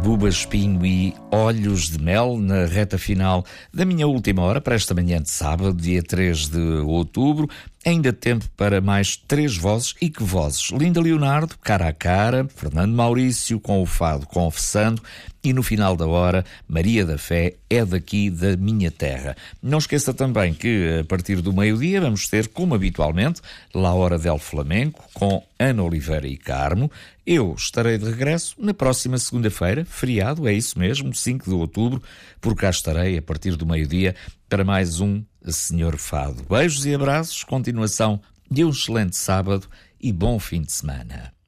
Buba Espinho e Olhos de Mel na reta final da minha última hora para esta manhã de sábado, dia 3 de outubro. Ainda tempo para mais 3 vozes. E que vozes? Linda Leonardo, Cara a Cara, Fernando Maurício com o fado Confessando e no final da hora, Maria da Fé, É Daqui da Minha Terra. Não esqueça também que a partir do meio-dia vamos ter, como habitualmente, La Hora del Flamenco com Ana Oliveira e Carmo. Eu estarei de regresso na próxima segunda-feira, feriado, é isso mesmo, 5 de outubro, por cá estarei a partir do meio-dia para mais um Senhor Fado. Beijos e abraços, continuação de um excelente sábado e bom fim de semana.